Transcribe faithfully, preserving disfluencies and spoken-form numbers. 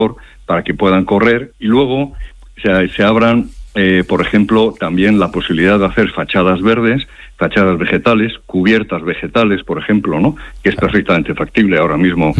para que puedan correr, y luego se, se abran, eh, por ejemplo, también la posibilidad de hacer fachadas verdes, fachadas vegetales, cubiertas vegetales, por ejemplo, ¿no? Que es perfectamente factible ahora mismo